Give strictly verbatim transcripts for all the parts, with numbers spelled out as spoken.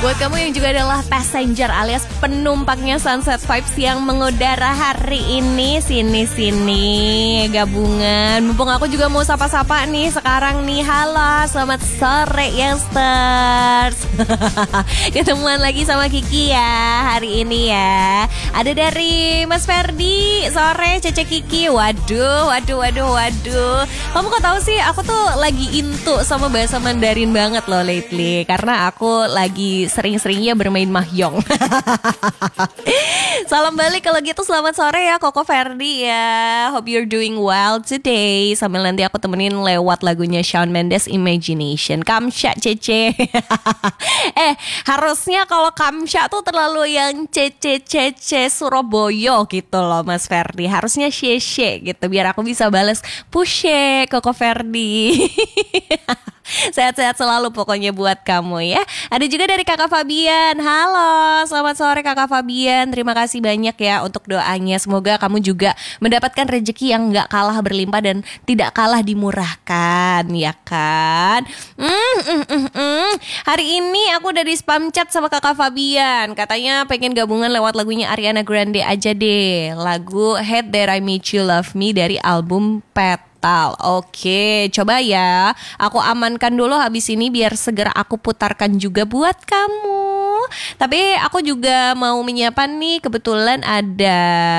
Buat kamu yang juga adalah passenger alias penumpangnya Sunset Vibes yang mengudara hari ini, sini-sini gabungan. Mumpung aku juga mau sapa-sapa nih sekarang nih. Halo, selamat sore Youngsters. Ketemuan lagi sama Kiki ya hari ini ya. Ada dari Mas Ferdi, sore Cece Kiki. Waduh, waduh, waduh, waduh. Kamu kok tahu sih aku tuh lagi into sama bahasa Mandarin banget loh lately. Karena aku lagi sering-seringnya bermain mahjong. Salam balik kalau gitu, selamat sore ya Koko Ferdi ya. Hope you're doing well today. Sambil nanti aku temenin lewat lagunya Shawn Mendes, Imagination. Kamsha Cece. Eh harusnya kalau Kamsha tuh terlalu yang Cece Cece Surabaya gitu loh Mas Ferdi. Harusnya Sheshe gitu biar aku bisa bales Pushe Koko Ferdi. Sehat-sehat selalu pokoknya buat kamu ya. Ada juga dari Kakak Fabian. Halo, selamat sore Kakak Fabian. Terima kasih banyak ya untuk doanya. Semoga kamu juga mendapatkan rezeki yang gak kalah berlimpah dan tidak kalah dimurahkan, ya kan? Mm, mm, mm, mm. Hari ini aku udah di spam chat sama Kakak Fabian. Katanya pengen gabungan lewat lagunya Ariana Grande aja deh. Lagu Hate That I Made You Love Me dari album Pet. Oke, coba ya. Aku amankan dulu habis ini biar segera aku putarkan juga buat kamu. Tapi aku juga mau menyapa nih. Kebetulan ada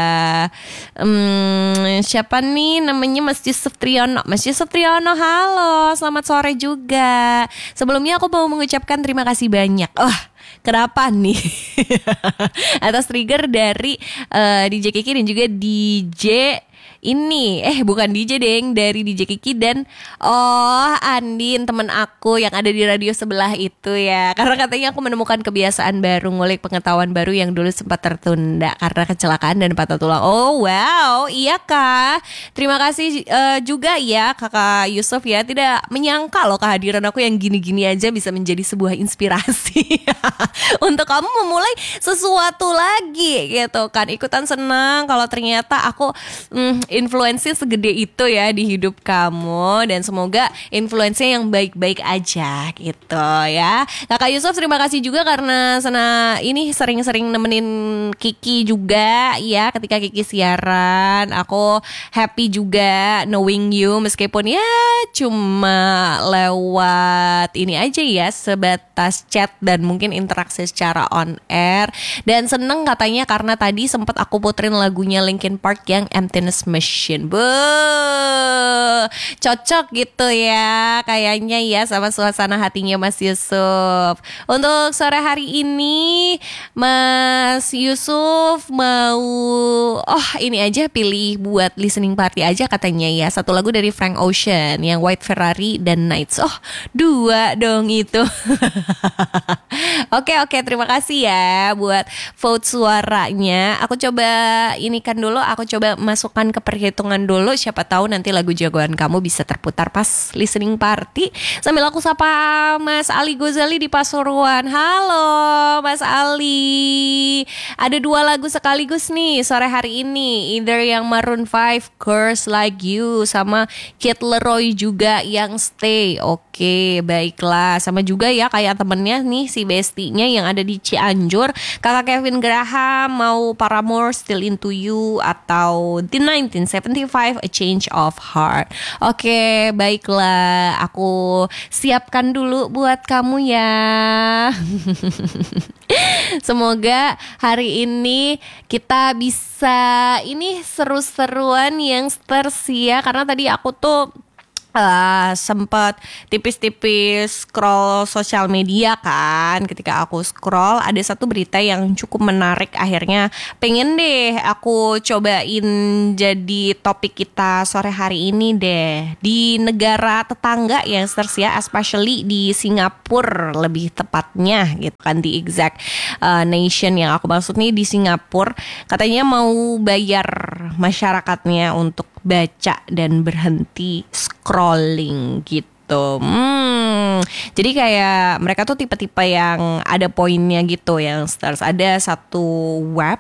um, siapa nih namanya Mas Yusuf Triyono. Mas Yusuf Triyono, halo. Selamat sore juga. Sebelumnya aku mau mengucapkan terima kasih banyak. Oh, kenapa nih? Atas trigger dari uh, D J Kiki dan juga D J ini, eh bukan D J deng, dari D J Kiki dan oh Andin teman aku yang ada di radio sebelah itu ya. Karena katanya aku menemukan kebiasaan baru, ngulik pengetahuan baru yang dulu sempat tertunda karena kecelakaan dan patah tulang. Oh wow, iya kah? Terima kasih uh, juga ya Kakak Yusuf ya. Tidak menyangka loh kehadiran aku yang gini-gini aja bisa menjadi sebuah inspirasi untuk kamu memulai sesuatu lagi gitu kan. Ikutan senang kalau ternyata aku mm, influence-nya segede itu ya di hidup kamu. Dan semoga influence-nya yang baik-baik aja gitu ya. Kakak Yusuf terima kasih juga karena sana ini sering-sering nemenin Kiki juga ya ketika Kiki siaran. Aku happy juga knowing you meskipun ya cuma lewat ini aja ya, sebatas chat dan mungkin interaksi secara on air. Dan seneng katanya karena tadi sempat aku puterin lagunya Linkin Park yang Emptiness Machine. Be, cocok gitu ya kayaknya ya sama suasana hatinya Mas Yusuf. Untuk sore hari ini Mas Yusuf mau oh ini aja pilih buat listening party aja katanya ya. Satu lagu dari Frank Ocean yang White Ferrari dan Nights. Oh dua dong itu. Oke oke terima kasih ya buat vote suaranya. Aku coba ini kan dulu, aku coba masukkan ke perhitungan dulu. Siapa tahu nanti lagu jagoan kamu bisa terputar pas listening party. Sambil aku sapa Mas Ali Gozali di Pasuruan. Halo Mas Ali. Ada dua lagu sekaligus nih sore hari ini. Either yang Maroon five Curse Like You sama Kid Leroy juga yang Stay. Oke baiklah. Sama juga ya kayak temennya nih si bestinya yang ada di Cianjur, Kakak Kevin Graham mau Paramore Still Into You atau The nineteen seventy-five A Change of Heart. Oke baiklah, aku siapkan dulu buat kamu ya. Semoga hari ini kita bisa ini seru-seruan yang tersia. Karena tadi aku tuh Uh, sempat tipis-tipis scroll sosial media kan. Ketika aku scroll ada satu berita yang cukup menarik. Akhirnya pengen deh aku cobain jadi topik kita sore hari ini deh. Di negara tetangga yang tersia, especially di Singapura lebih tepatnya gitu kan, di exact uh, nation yang aku maksud nih di Singapura. Katanya mau bayar masyarakatnya untuk baca dan berhenti scrolling gitu. Hmm, jadi kayak mereka tuh tipe-tipe yang ada poinnya gitu yang stars. Ada satu web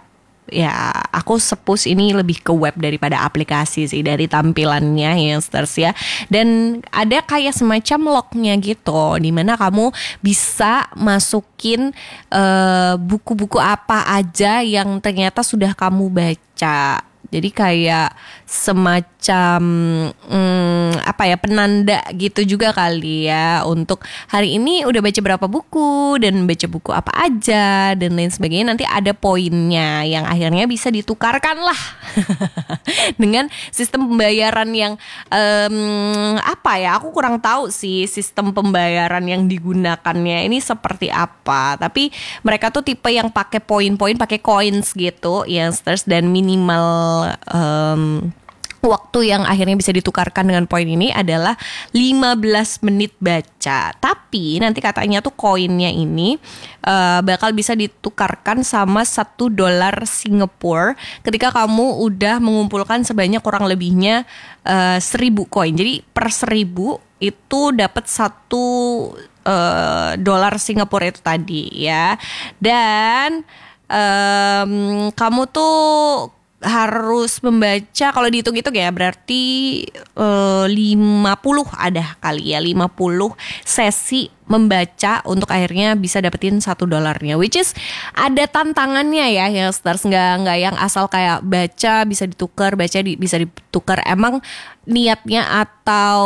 ya aku suppose ini lebih ke web daripada aplikasi sih dari tampilannya youngsters ya. Dan ada kayak semacam lognya gitu, dimana kamu bisa masukin uh, buku-buku apa aja yang ternyata sudah kamu baca. Jadi kayak semacam hmm, apa ya, penanda gitu juga kali ya, untuk hari ini udah baca berapa buku dan baca buku apa aja dan lain sebagainya. Nanti ada poinnya yang akhirnya bisa ditukarkan lah dengan sistem pembayaran yang um, apa ya, aku kurang tahu sih sistem pembayaran yang digunakannya ini seperti apa. Tapi mereka tuh tipe yang pakai poin-poin, pakai coins gitu ya, dan minimal Um, waktu yang akhirnya bisa ditukarkan dengan poin ini adalah lima belas menit baca. Tapi nanti katanya tuh koinnya ini uh, bakal bisa ditukarkan sama satu dolar Singapura ketika kamu udah mengumpulkan sebanyak kurang lebihnya uh, seribu koin. Jadi per seribu itu dapat satu uh, dolar Singapura itu tadi ya. Dan um, kamu tuh harus membaca, kalau dihitung-hitung ya berarti uh, lima puluh ada kali ya, lima puluh sesi membaca untuk akhirnya bisa dapetin satu dolarnya, which is ada tantangannya ya ya stars, nggak nggak yang asal kayak baca bisa ditukar, baca di, bisa ditukar. Emang niatnya atau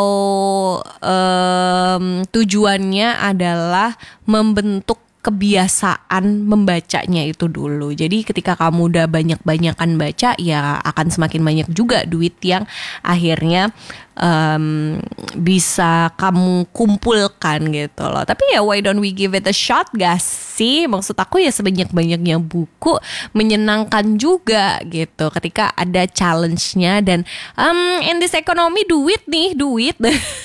um, tujuannya adalah membentuk kebiasaan membacanya itu dulu. Jadi ketika kamu udah banyak-banyakan baca, ya akan semakin banyak juga duit yang akhirnya um, bisa kamu kumpulkan gitu loh. Tapi ya why don't we give it a shot gak sih? Maksud aku ya sebanyak-banyaknya buku menyenangkan juga gitu ketika ada challenge-nya. Dan um, in this economy duit nih, duit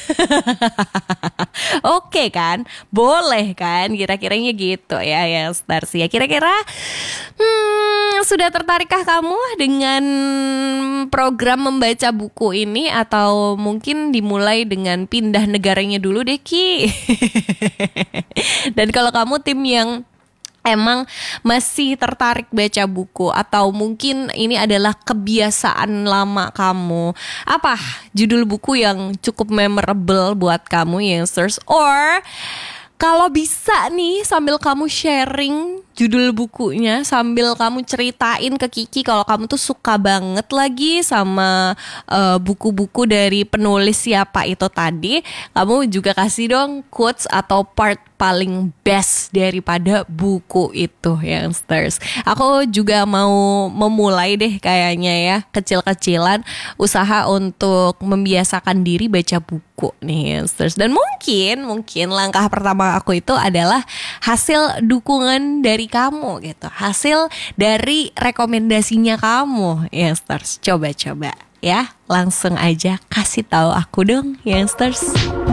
oke okay kan? Boleh kan? Kira-kiranya gitu ya ya stars ya. Kira-kira hmm, sudah tertarikkah kamu dengan program membaca buku ini? Atau mungkin dimulai dengan pindah negaranya dulu deh Ki. Dan kalau kamu tim yang emang masih tertarik baca buku, atau mungkin ini adalah kebiasaan lama kamu, apa judul buku yang cukup memorable buat kamu youngsters? Or kalau bisa nih sambil kamu sharing judul bukunya, sambil kamu ceritain ke Kiki kalau kamu tuh suka banget lagi sama uh, buku-buku dari penulis siapa itu tadi, kamu juga kasih dong quotes atau part paling best daripada buku itu youngsters. Aku juga mau memulai deh kayaknya ya, kecil-kecilan usaha untuk membiasakan diri baca buku nih youngsters. Dan mungkin mungkin langkah pertama aku itu adalah hasil dukungan dari kamu gitu, hasil dari rekomendasinya kamu youngsters. Coba-coba ya, langsung aja kasih tahu aku dong youngsters.